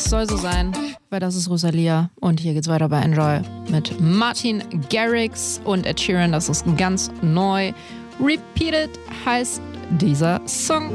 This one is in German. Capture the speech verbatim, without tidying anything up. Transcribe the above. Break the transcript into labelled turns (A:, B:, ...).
A: es soll so sein, weil das ist Rosalia. Und hier geht's weiter bei Enjoy mit Martin Garrix und Ed Sheeran. Das ist ganz neu. Repeated heißt dieser Song.